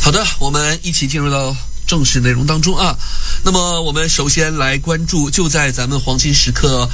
好的，我们一起进入到正式内容当中啊。那么我们首先来关注，就在咱们黄金时刻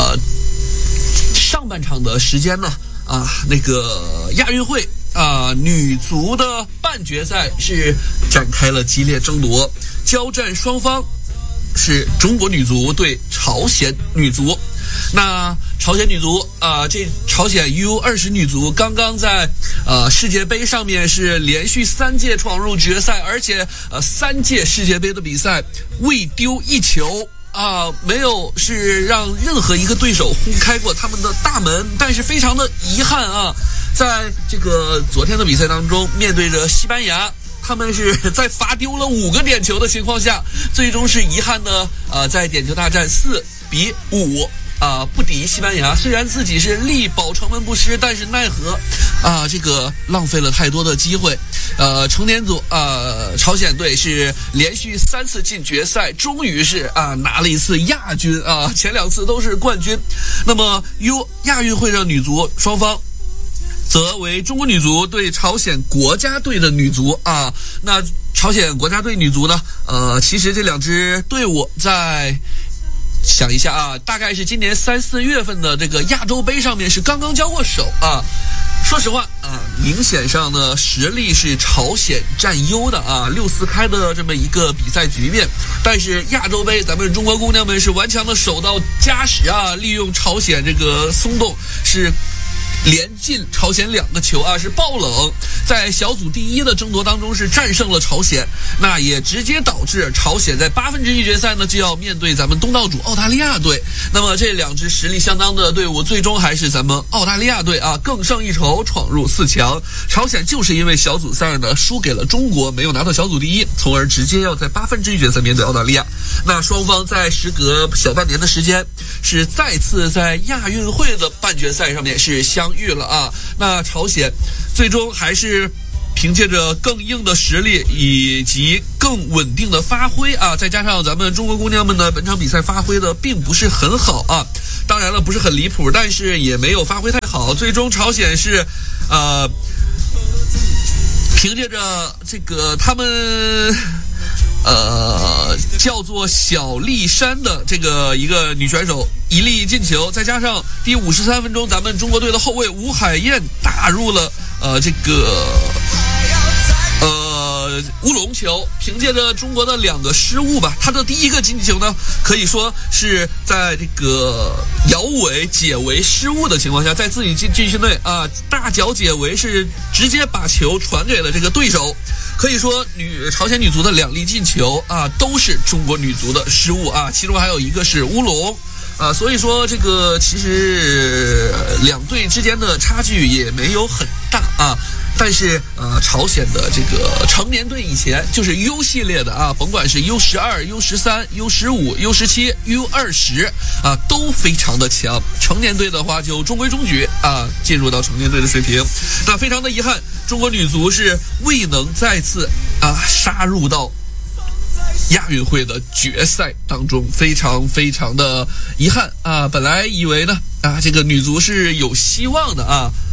上半场的时间呢那个亚运会女足的半决赛是展开了激烈争夺，交战双方是中国女足对朝鲜女足。那朝鲜女足这朝鲜 U20 女足刚刚在世界杯上面是连续3届闯入决赛，而且3届世界杯的比赛未丢一球没有是让任何一个对手轰开过他们的大门。但是非常的遗憾在这个昨天的比赛当中，面对着西班牙，他们是在罚丢了5个点球的情况下，最终是遗憾的在点球大战4-5不敌西班牙。虽然自己是力保城门不失，但是奈何这个浪费了太多的机会。成年组朝鲜队是连续3次进决赛，终于是拿了一次亚军前2次都是冠军。那么亚运会的女足双方则为中国女足对朝鲜国家队的女足那朝鲜国家队女足呢其实这2支队伍在想一下大概是今年3、4月份的这个亚洲杯上面是刚刚交过手说实话明显上呢实力是朝鲜占优的6-4开的这么一个比赛局面。但是亚洲杯咱们中国姑娘们是顽强的守到加时利用朝鲜这个松动是连进朝鲜2个球是爆冷，在小组第1的争夺当中是战胜了朝鲜。那也直接导致朝鲜在1/8决赛呢就要面对咱们东道主澳大利亚队。那么这2支实力相当的队伍，最终还是咱们澳大利亚队更胜一筹，闯入4强。朝鲜就是因为小组赛呢输给了中国，没有拿到小组第1，从而直接要在1/8决赛面对澳大利亚。那双方在时隔小半年的时间，是再次在亚运会的半决赛上面是相遇了那朝鲜最终还是凭借着更硬的实力以及更稳定的发挥再加上咱们中国姑娘们呢本场比赛发挥的并不是很好当然了不是很离谱，但是也没有发挥太好。最终朝鲜是凭借着这个他们叫做小丽珊的这个一个女选手一粒进球，再加上第53分钟咱们中国队的后卫吴海燕打入了这个乌龙球。凭借着中国的2个失误吧，他的第1个进球呢可以说是在这个姚伟解围失误的情况下，在自己禁区内大脚解围，是直接把球传给了这个对手。可以说朝鲜女足的2粒进球都是中国女足的失误其中还有一个是乌龙所以说这个其实2队之间的差距也没有很大但是朝鲜的这个成年队以前就是 U 系列的甭管是 U12、U13、U15、U17、U20 都非常的强。成年队的话就中规中矩进入到成年队的水平。那非常的遗憾，中国女足是未能再次杀入到亚运会的决赛当中，非常非常的遗憾本来以为呢这个女足是有希望的